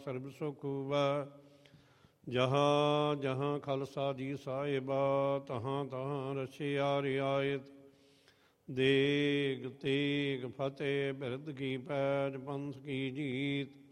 ਸਰਬ ਸੁਖ ਹੋਵੈ। ਜਹਾਂ ਜਹਾਂ ਖਾਲਸਾ ਜੀ ਸਾਹਿਬਾ, ਤਹਾਂ ਤਹਾਂ ਰਛਿਆ ਰਿਆਇਤ। ਦੇਗ ਤੇਗ ਫਤਿਹ ਬਿਰਧ ਕੀ ਪੈਜ, ਪੰਥ ਕੀ ਜੀਤ।